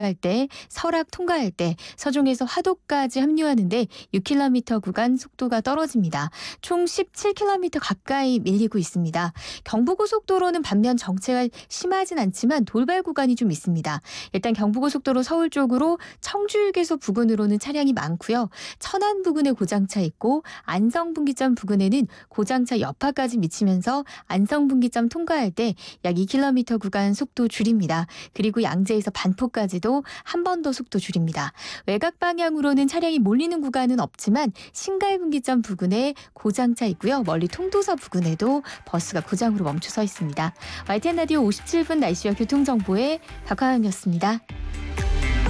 할 때, 설악 통과할 때, 서종에서 화도까지 합류하는데 6km 구간 속도가 떨어집니다. 총 17km 가까이 밀리고 있습니다. 경부고속도로는 반면 정체가 심하진 않지만 돌발 구간이 좀 있습니다. 일단 경부고속도로 서울 쪽으로 청주휴게소 부근으로는 차량이 많고요. 천안 부근에 고장차 있고 안성분기점 부근에는 고장차 여파까지 미치면서 안성분기점 통과할 때 약 2km 구간 속도 줄입니다. 그리고 양재에서 반포까지도 한 번 더 속도 줄입니다. 외곽 방향으로는 차량이 몰리는 구간은 없지만 신갈분기점 부근에 고장차 있고요. 멀리 통도서 부근에도 버스가 고장으로 멈춰서 있습니다. YTN 라디오 57분 날씨와 교통정보의 박화영이었습니다.